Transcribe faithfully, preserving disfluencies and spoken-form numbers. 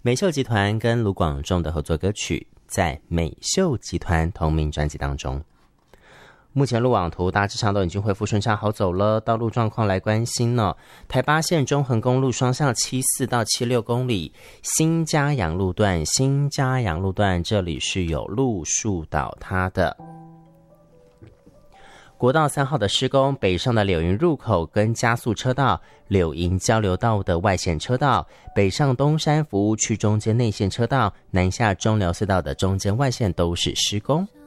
美秀集团跟卢广仲的合作歌曲在美秀集团同名专辑当中。目前路网图大致上都已经恢复顺畅好走了，道路状况来关心呢。台八线中横公路双向七四到七六公里，新嘉阳路段新嘉阳路段这里是有路树倒塌的。国道三号的施工，北上的柳营入口跟加速车道、柳营交流道的外线车道、北上东山服务区中间内线车道、南下中寮隧道的中间外线都是施工。